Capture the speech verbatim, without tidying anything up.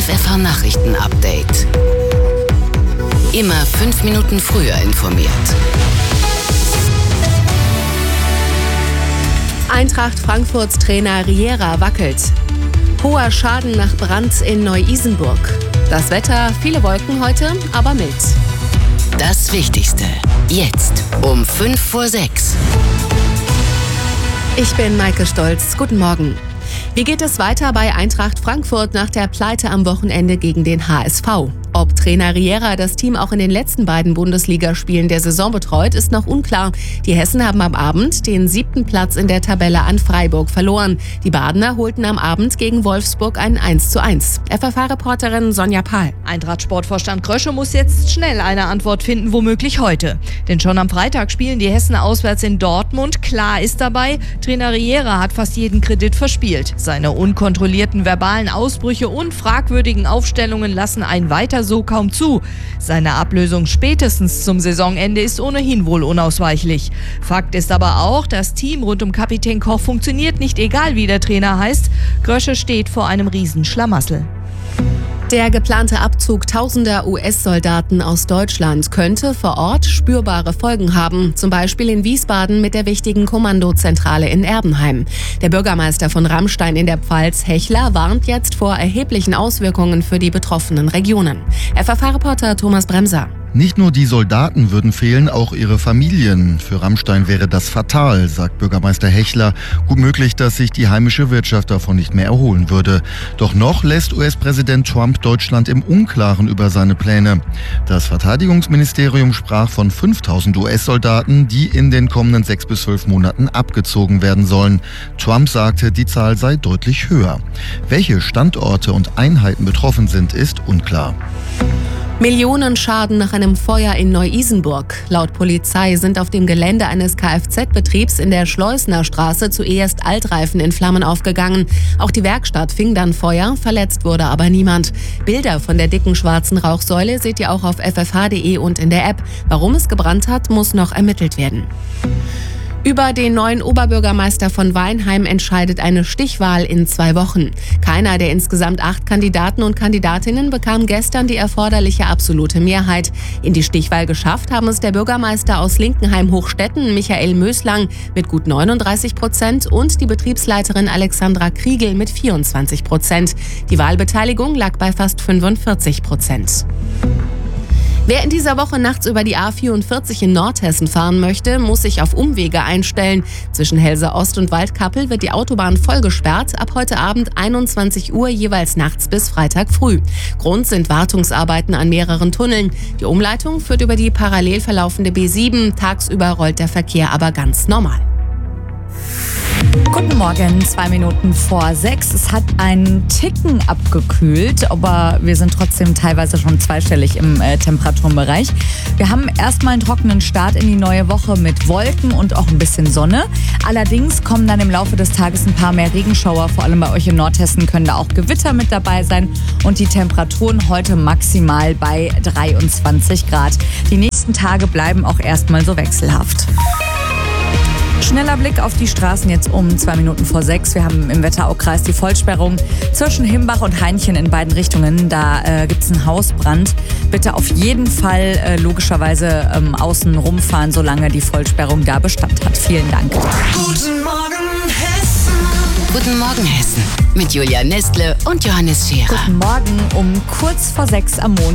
F F H-Nachrichten-Update. Immer fünf Minuten früher informiert. Eintracht Frankfurts Trainer Riera wackelt. Hoher Schaden nach Brand in Neu-Isenburg. Das Wetter, viele Wolken heute, aber mild. Das Wichtigste, jetzt um fünf vor sechs. Ich bin Maike Stolz. Guten Morgen. Wie geht es weiter bei Eintracht Frankfurt nach der Pleite am Wochenende gegen den H S V? Ob Trainer Riera das Team auch in den letzten beiden Bundesligaspielen der Saison betreut, ist noch unklar. Die Hessen haben am Abend den siebten Platz in der Tabelle an Freiburg verloren. Die Badener holten am Abend gegen Wolfsburg ein eins zu eins. F F H-Reporterin Sonja Pahl. Eintracht-Sportvorstand Krösche muss jetzt schnell eine Antwort finden, womöglich heute. Denn schon am Freitag spielen die Hessen auswärts in Dortmund. Klar ist dabei, Trainer Riera hat fast jeden Kredit verspielt. Seine unkontrollierten verbalen Ausbrüche und fragwürdigen Aufstellungen lassen ein weiter so kaum zu. Seine Ablösung spätestens zum Saisonende ist ohnehin wohl unausweichlich. Fakt ist aber auch, das Team rund um Kapitän Koch funktioniert nicht, egal wie der Trainer heißt. Krösche steht vor einem Riesenschlamassel. Der geplante Abzug tausender U S-Soldaten aus Deutschland könnte vor Ort spürbare Folgen haben, zum Beispiel in Wiesbaden mit der wichtigen Kommandozentrale in Erbenheim. Der Bürgermeister von Rammstein in der Pfalz, Hechler, warnt jetzt vor erheblichen Auswirkungen für die betroffenen Regionen. F F H-Reporter Thomas Bremser. Nicht nur die Soldaten würden fehlen, auch ihre Familien. Für Rammstein wäre das fatal, sagt Bürgermeister Hechler. Gut möglich, dass sich die heimische Wirtschaft davon nicht mehr erholen würde. Doch noch lässt U S-Präsident Trump Deutschland im Unklaren über seine Pläne. Das Verteidigungsministerium sprach von fünftausend U S-Soldaten, die in den kommenden sechs bis zwölf Monaten abgezogen werden sollen. Trump sagte, die Zahl sei deutlich höher. Welche Standorte und Einheiten betroffen sind, ist unklar. Millionen Schaden nach einem Feuer in Neu-Isenburg. Laut Polizei sind auf dem Gelände eines Kfz-Betriebs in der Schleusner Straße zuerst Altreifen in Flammen aufgegangen. Auch die Werkstatt fing dann Feuer, verletzt wurde aber niemand. Bilder von der dicken schwarzen Rauchsäule seht ihr auch auf f f h punkt d e und in der App. Warum es gebrannt hat, muss noch ermittelt werden. Über den neuen Oberbürgermeister von Weinheim entscheidet eine Stichwahl in zwei Wochen. Keiner der insgesamt acht Kandidaten und Kandidatinnen bekam gestern die erforderliche absolute Mehrheit. In die Stichwahl geschafft haben es der Bürgermeister aus Linkenheim-Hochstetten, Michael Möslang, mit gut neununddreißig Prozent und die Betriebsleiterin Alexandra Kriegel mit vierundzwanzig Prozent. Die Wahlbeteiligung lag bei fast fünfundvierzig Prozent. Wer in dieser Woche nachts über die A vierundvierzig in Nordhessen fahren möchte, muss sich auf Umwege einstellen. Zwischen Helse Ost und Waldkappel wird die Autobahn voll gesperrt, ab heute Abend einundzwanzig Uhr jeweils nachts bis Freitag früh. Grund sind Wartungsarbeiten an mehreren Tunneln. Die Umleitung führt über die parallel verlaufende B sieben, tagsüber rollt der Verkehr aber ganz normal. Guten Morgen, zwei Minuten vor sechs. Es hat einen Ticken abgekühlt, aber wir sind trotzdem teilweise schon zweistellig im äh, Temperaturenbereich. Wir haben erstmal einen trockenen Start in die neue Woche mit Wolken und auch ein bisschen Sonne. Allerdings kommen dann im Laufe des Tages ein paar mehr Regenschauer. Vor allem bei euch in Nordhessen können da auch Gewitter mit dabei sein. Und die Temperaturen heute maximal bei dreiundzwanzig Grad. Die nächsten Tage bleiben auch erstmal so wechselhaft. Schneller Blick auf die Straßen jetzt um zwei Minuten vor sechs. Wir haben im Wetteraukreis die Vollsperrung zwischen Himbach und Hainchen in beiden Richtungen. Da äh, gibt es einen Hausbrand. Bitte auf jeden Fall äh, logischerweise ähm, außen rumfahren, solange die Vollsperrung da Bestand hat. Vielen Dank. Guten Morgen, Hessen. Guten Morgen, Hessen. Mit Julia Nestle und Johannes Scherer. Guten Morgen um kurz vor sechs am Montag.